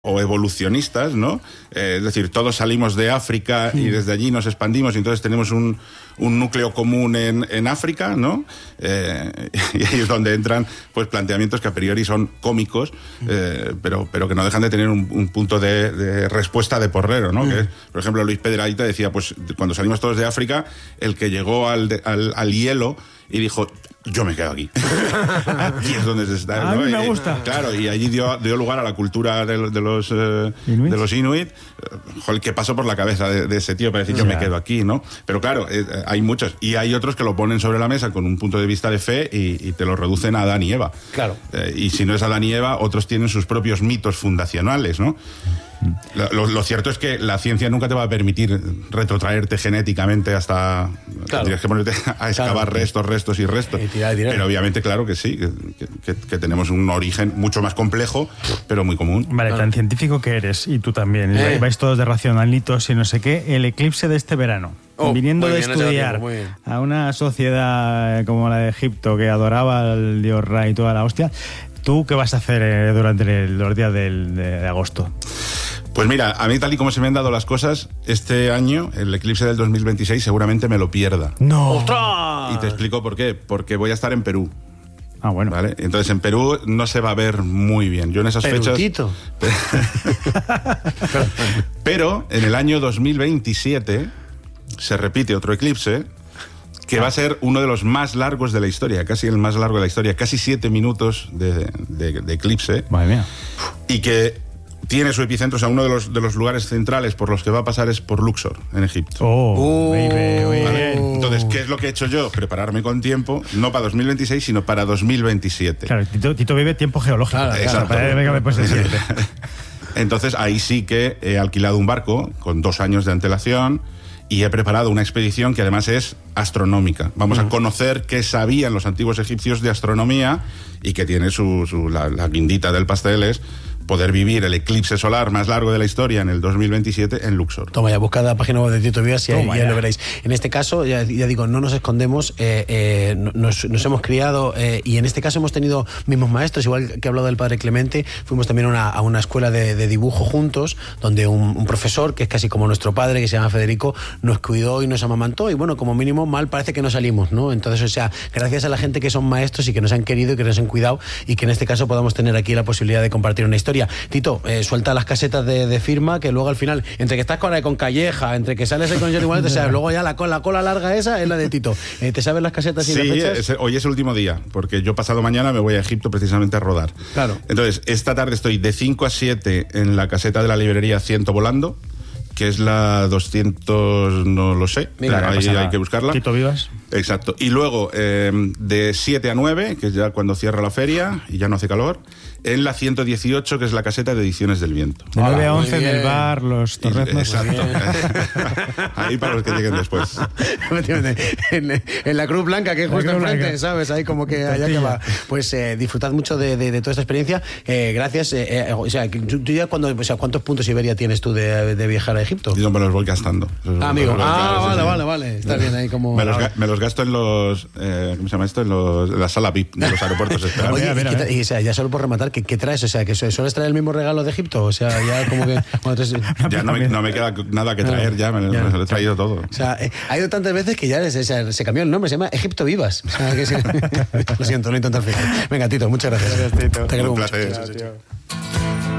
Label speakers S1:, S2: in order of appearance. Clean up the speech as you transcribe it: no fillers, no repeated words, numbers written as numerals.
S1: o evolucionistas, ¿no? Es decir, todos salimos de África y desde allí nos expandimos y entonces tenemos un núcleo común en África, ¿no? Y ahí es donde entran pues planteamientos que a priori son cómicos, pero que no dejan de tener un punto de respuesta de porrero, ¿no? Que, por ejemplo, Luis Pedrahita decía, pues cuando salimos todos de África, el que llegó al hielo y dijo, yo me quedo aquí. Aquí es donde se está, ¿no?
S2: A mí me gusta.
S1: Claro, y allí dio lugar a la cultura de los Inuit. Joder, ¿qué pasó por la cabeza de ese tío para decir yo me quedo aquí, ¿no? Pero claro, hay muchos. Y hay otros que lo ponen sobre la mesa con un punto de vista de fe y te lo reducen a Adán y Eva.
S3: Claro.
S1: Y si no es Adán y Eva, otros tienen sus propios mitos fundacionales, ¿no? Lo cierto es que la ciencia nunca te va a permitir retrotraerte genéticamente hasta...
S3: Claro.
S1: Tienes que ponerte a excavar restos y restos. Pero obviamente, claro que sí, que tenemos un origen mucho más complejo, pero muy común.
S2: Vale, tan científico que eres, y tú también. Vais todos de racionalitos y no sé qué. El eclipse de este verano. Viniendo de estudiar a una sociedad como la de Egipto, que adoraba al dios Ra y toda la hostia, ¿tú qué vas a hacer durante los días de agosto?
S1: Pues mira, a mí tal y como se me han dado las cosas, este año, el eclipse del 2026, seguramente me lo pierda.
S2: ¡No!
S3: ¡Ostras!
S1: Y te explico por qué. Porque voy a estar en Perú.
S2: Ah, bueno.
S1: ¿Vale? Entonces en Perú no se va a ver muy bien. Yo en esas
S3: Perutito.
S1: fechas... Pero en el año 2027 se repite otro eclipse que va a ser uno de los más largos de la historia, casi el más largo de la historia, casi 7 minutos de eclipse.
S2: Madre mía.
S1: Y que tiene su epicentro, o sea, uno de los lugares centrales por los que va a pasar es por Luxor, en Egipto. ¿Vale? Entonces, ¿qué es lo que he hecho yo? Prepararme con tiempo, no para 2026, sino para 2027.
S2: Claro, Tito vive tiempo geológico.
S3: Claro,
S1: exacto.
S2: Venga, me puedes decir.
S1: Entonces, ahí sí que he alquilado un barco con 2 años de antelación y he preparado una expedición que además es astronómica. Vamos a conocer qué sabían los antiguos egipcios de astronomía y que tiene la guindita del pastel es poder vivir el eclipse solar más largo de la historia en el 2027 en Luxor.
S3: Toma ya, buscad la página web de Tito Vivas y ya lo veréis. En este caso, ya digo, no nos escondemos, nos hemos criado y en este caso hemos tenido mismos maestros, igual que he hablado del padre Clemente, fuimos también a una escuela de dibujo juntos, donde un profesor, que es casi como nuestro padre, que se llama Federico, nos cuidó y nos amamantó y bueno, como mínimo mal parece que no salimos, ¿no? Entonces, o sea, gracias a la gente que son maestros y que nos han querido y que nos han cuidado y que en este caso podamos tener aquí la posibilidad de compartir una historia. Tito, suelta las casetas de firma, que luego al final, entre que estás con Calleja, entre que sales con Johnny Wallet, o sea, luego ya la cola larga esa es la de Tito. ¿Te sabes las casetas y las fechas?
S1: Sí, hoy es el último día, porque yo pasado mañana me voy a Egipto precisamente a rodar.
S3: Claro.
S1: Entonces, esta tarde estoy de 5 a 7 en la caseta de la librería Ciento Volando, que es la 200, no lo sé,
S3: mira,
S1: ahí hay que buscarla.
S2: Tito Vivas.
S1: Exacto. Y luego, de 7 a 9, que es ya cuando cierra la feria y ya no hace calor, en la 118, que es la caseta de Ediciones del Viento.
S2: De 9 a 11 en el bar, los torreznos.
S1: Exacto. Ahí para los que lleguen después.
S3: En la Cruz Blanca, que es justo enfrente,
S2: Blanca.
S3: ¿sabes? Ahí como que allá que va. Pues disfrutad mucho de toda esta experiencia. Gracias. O sea, tú ya ¿cuántos puntos Iberia tienes tú de viajar a Egipto?
S1: Yo me los voy gastando.
S3: Amigo. Vale. Está bien ahí como...
S1: Me los gasto en los... ¿cómo se llama esto? En la sala VIP de los aeropuertos.
S3: Oye, y, o sea, ya solo por rematar, ¿qué traes? O sea, que sueles traer el mismo regalo de Egipto. O sea, ya como que...
S1: Ya no me queda nada que traer, ya me lo he traído todo.
S3: O sea, ha ido tantas veces que ya se cambió el nombre, se llama Egipto Vivas. O sea, que lo siento, lo intento al final. Venga, Tito, muchas gracias.
S2: Gracias, Tito.
S1: Un placer.
S2: Tío.